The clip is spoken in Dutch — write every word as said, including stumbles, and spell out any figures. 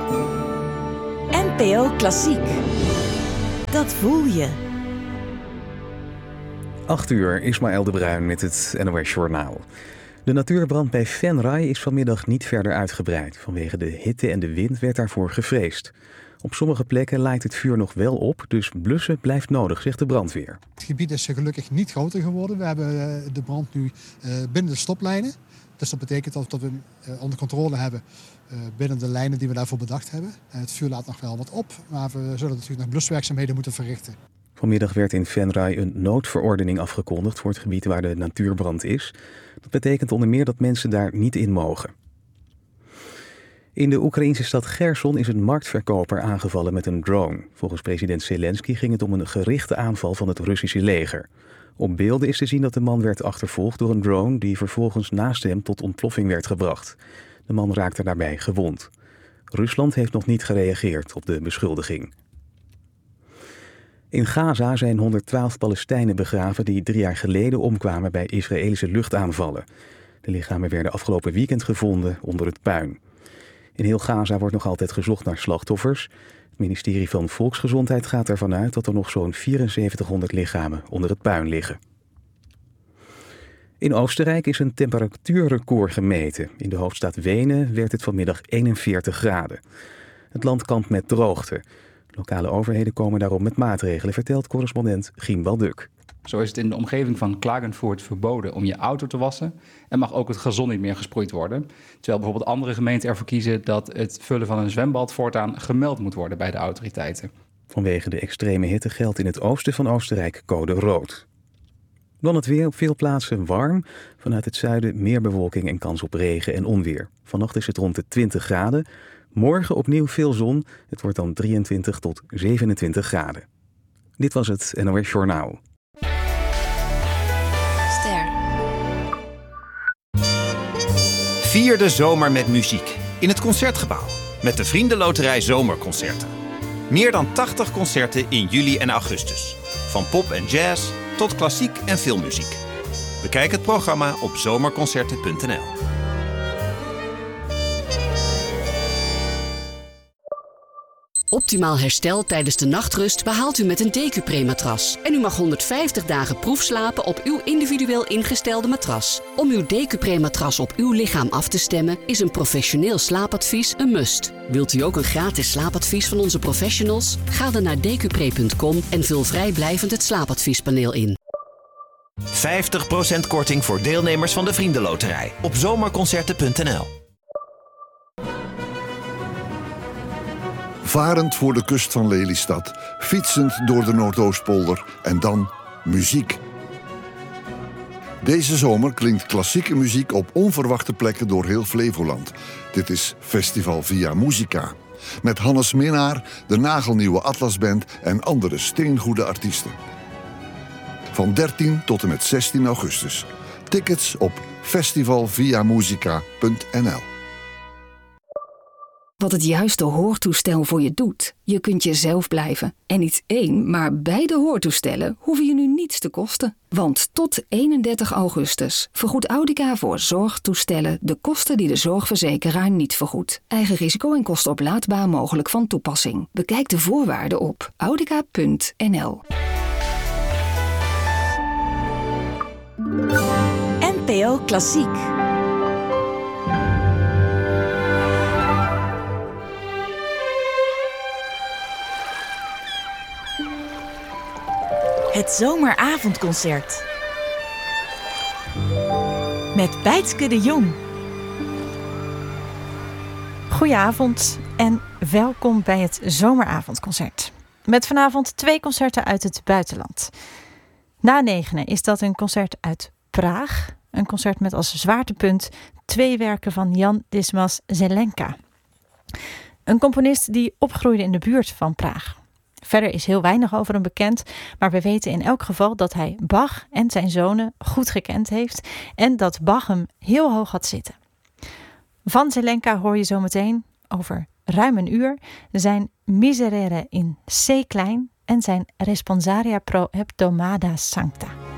N P O Klassiek. Dat voel je. acht uur, Ismaël de Bruin met het N O S Journaal. De natuurbrand bij Venray is vanmiddag niet verder uitgebreid. Vanwege de hitte en de wind werd daarvoor gevreesd. Op sommige plekken laait het vuur nog wel op, dus blussen blijft nodig, zegt de brandweer. Het gebied is gelukkig niet groter geworden. We hebben de brand nu binnen de stoplijnen. Dus dat betekent dat we hem onder controle hebben binnen de lijnen die we daarvoor bedacht hebben. Het vuur laat nog wel wat op, maar we zullen natuurlijk nog bluswerkzaamheden moeten verrichten. Vanmiddag werd in Venray een noodverordening afgekondigd voor het gebied waar de natuurbrand is. Dat betekent onder meer dat mensen daar niet in mogen. In de Oekraïnse stad Gerson is een marktverkoper aangevallen met een drone. Volgens president Zelensky ging het om een gerichte aanval van het Russische leger. Op beelden is te zien dat de man werd achtervolgd door een drone die vervolgens naast hem tot ontploffing werd gebracht. De man raakte daarbij gewond. Rusland heeft nog niet gereageerd op de beschuldiging. In Gaza zijn honderdtwaalf Palestijnen begraven die drie jaar geleden omkwamen bij Israëlische luchtaanvallen. De lichamen werden afgelopen weekend gevonden onder het puin. In heel Gaza wordt nog altijd gezocht naar slachtoffers. Het ministerie van Volksgezondheid gaat ervan uit dat er nog zo'n vierenzeventighonderd lichamen onder het puin liggen. In Oostenrijk is een temperatuurrecord gemeten. In de hoofdstad Wenen werd het vanmiddag eenenveertig graden. Het land kampt met droogte. Lokale overheden komen daarom met maatregelen, vertelt correspondent Giem Balduk. Zo is het in de omgeving van Klagenvoort verboden om je auto te wassen en mag ook het gazon niet meer gesproeid worden. Terwijl bijvoorbeeld andere gemeenten ervoor kiezen dat het vullen van een zwembad voortaan gemeld moet worden bij de autoriteiten. Vanwege de extreme hitte geldt in het oosten van Oostenrijk code rood. Dan het weer, op veel plaatsen warm. Vanuit het zuiden meer bewolking en kans op regen en onweer. Vannacht is het rond de twintig graden. Morgen opnieuw veel zon. Het wordt dan drieëntwintig tot zevenentwintig graden. Dit was het N O S Journaal. Ster. Vier de zomer met muziek in het Concertgebouw met de Vriendenloterij Zomerconcerten. Meer dan tachtig concerten in juli en augustus. Van pop en jazz tot klassiek en filmmuziek. Bekijk het programma op zomerconcerten punt n l. Optimaal herstel tijdens de nachtrust behaalt u met een Decupré-matras. En u mag honderdvijftig dagen proefslapen op uw individueel ingestelde matras. Om uw Decupré-matras op uw lichaam af te stemmen is een professioneel slaapadvies een must. Wilt u ook een gratis slaapadvies van onze professionals? Ga dan naar decupré punt com en vul vrijblijvend het slaapadviespaneel in. vijftig procent korting voor deelnemers van de Vriendenloterij op zomerconcerten punt n l. Varend voor de kust van Lelystad, fietsend door de Noordoostpolder en dan muziek. Deze zomer klinkt klassieke muziek op onverwachte plekken door heel Flevoland. Dit is Festival Via Musica. Met Hannes Minnaar, de nagelnieuwe Atlasband en andere steengoede artiesten. Van dertien tot en met zestien augustus. Tickets op festival via musica punt n l. Wat het juiste hoortoestel voor je doet. Je kunt jezelf blijven. En niet één, maar beide hoortoestellen hoeven je nu niets te kosten. Want tot eenendertig augustus vergoedt Audica voor zorgtoestellen de kosten die de zorgverzekeraar niet vergoedt. Eigen risico en kosten oplaadbaar mogelijk van toepassing. Bekijk de voorwaarden op audica punt n l. N P O Klassiek. Het zomeravondconcert. Met Bijtske de Jong. Goedenavond en welkom bij het zomeravondconcert. Met vanavond twee concerten uit het buitenland. Na negenen is dat een concert uit Praag. Een concert met als zwaartepunt twee werken van Jan Dismas Zelenka. Een componist die opgroeide in de buurt van Praag. Verder is heel weinig over hem bekend, maar we weten in elk geval dat hij Bach en zijn zonen goed gekend heeft en dat Bach hem heel hoog had zitten. Van Zelenka hoor je zo meteen over ruim een uur zijn Miserere in C klein en zijn Responsaria pro hebdomada sancta.